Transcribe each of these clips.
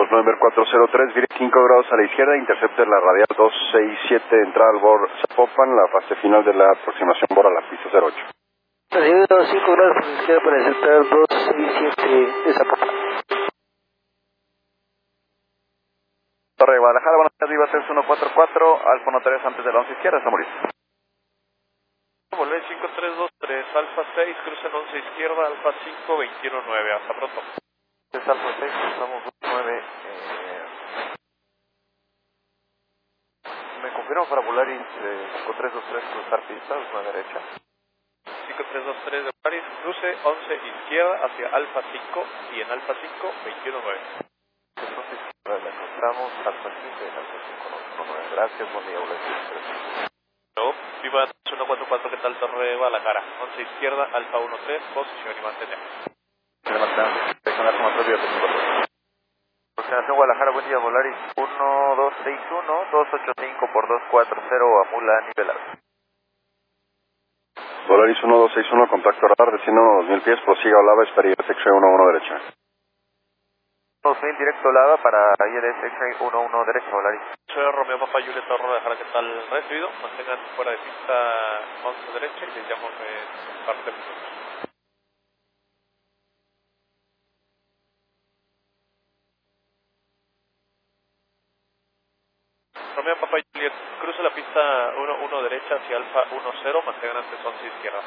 November 403, vire 5 grados a la izquierda, intercepte la radial 267, entrada al bord Zapopan, la fase final de la aproximación bord a la pista 08. Recibido 5 grados a la izquierda para interceptar 267 de Zapopan. Torre de Guadalajara, buenos días, Viva 3144, Alfa 13 antes de la 11 izquierda, estamos listos. Volver 5323, Alfa 6, crucen 11 izquierda, Alfa 5, 219, hasta pronto. Es Alfa 6, estamos 9. Me confirmo para Volaris 5323, cruzar pista, una derecha. 5323 de Volaris, cruce 11 izquierda hacia Alfa 5 y en Alfa 5, 219. Entonces, la encontramos Alfa 5 y en Alfa 5, 9. Gracias, buen día, Volaris. Viva 144, ¿qué tal Torre de Guadalajara? 11 izquierda, Alfa 13, posición y mantener. Aproximación Guadalajara, buen día, Volaris 1261, 285 por 240, Amula, nivel alto. Volaris 1261, contacto radar, desciendo 2000 pies, prosiga Olava, Esperia, X-ray 11 derecha. 2000 directo Lava para ILS X-ray 11 derecha, Volaris. Soy Romeo Papa Julieta Torre de Guadalajara, ¿qué tal recibido? Mantengan fuera de pista 11 derecha y les llamo en parte de minutos. Romeo Papa Julieta, cruce la pista 11 derecha hacia Alfa 10, mantengan antes 11 izquierda.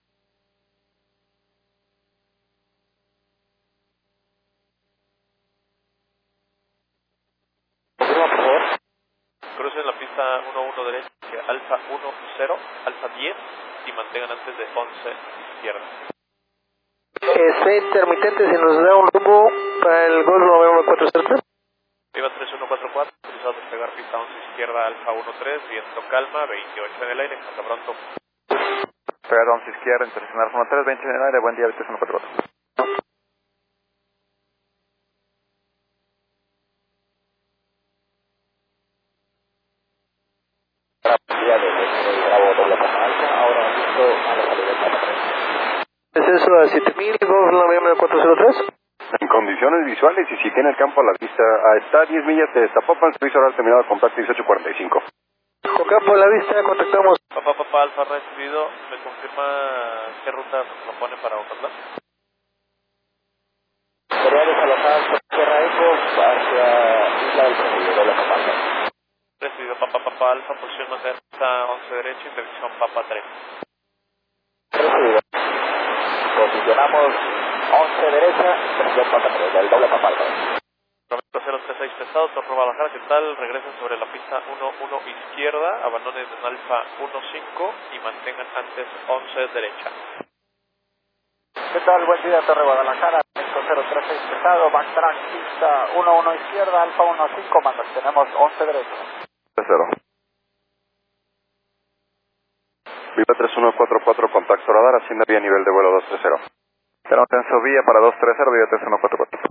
Crucen la pista 11 derecha hacia Alfa 10, Alfa 10 y mantengan antes de 11 izquierda. Está intermitente, si nos da un rumbo para el Golf November 403. Viva 3144, cruzado despegar pista 11 izquierda Alfa 13, viento calma, 28 en el aire, hasta pronto. Pegar 11 izquierda, internacional 13, 20 en el aire, buen día, Viva 3144. Descenso a 7000, Golf November 403. En condiciones visuales y si tiene el campo a la vista, está a 10 millas de Zapopan, servicio oral terminado, contacto 1845. Con campo a la vista, contactamos. Papá Alfa recibido, ¿me confirma qué ruta se propone para Ocotlán? Sería desalojar por Tierra Eco hacia Isla del Presidio, doble Papalfa. Recibido Papá Alfa, posición mantener pista 11 derecha, intervención Papa 3. Recibido. Posicionamos 11 derecha, intervención Papa 3, del doble Papalfa. Romero 036 pesado, Torre Guadalajara, ¿qué tal? Regresen sobre la pista 11 izquierda, abandonen en Alfa 15 y mantengan antes 11 derecha. ¿Qué tal? Buen día, Torre Guadalajara, 036 pesado, backtrack, pista 11 izquierda, Alfa 15, mandas, tenemos 11 derecha. 0. Viva 3144, contacto radar, hacienda vía nivel de vuelo 230. Tenemos en su vía para 230, Viva 3144.